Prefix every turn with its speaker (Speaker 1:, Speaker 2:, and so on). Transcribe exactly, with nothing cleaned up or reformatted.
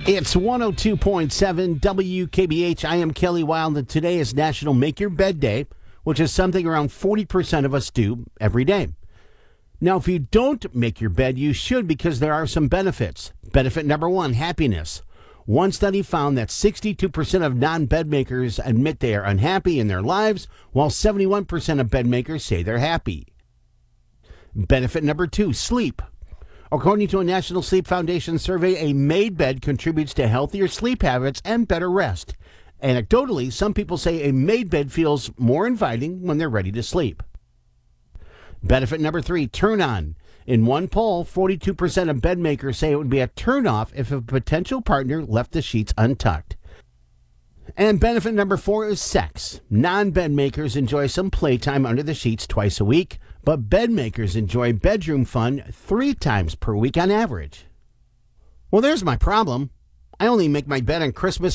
Speaker 1: It's one oh two point seven W K B H. I am Kelly Wild, and today is National Make Your Bed Day, which is something around forty percent of us do every day. Now, if you don't make your bed, you should, because there are some benefits. Benefit number one, happiness. One study found that sixty-two percent of non-bed makers admit they are unhappy in their lives, while seventy-one percent of bed makers say they're happy. Benefit number two, sleep. According to a National Sleep Foundation survey, a made bed contributes to healthier sleep habits and better rest. Anecdotally, some people say a made bed feels more inviting when they're ready to sleep. Benefit number three, turn on. In one poll, forty-two percent of bed makers say it would be a turn off if a potential partner left the sheets untucked. And benefit number four is sex. Non-bed makers enjoy some playtime under the sheets twice a week, but bed makers enjoy bedroom fun three times per week on average. Well, there's my problem. I only make my bed on Christmas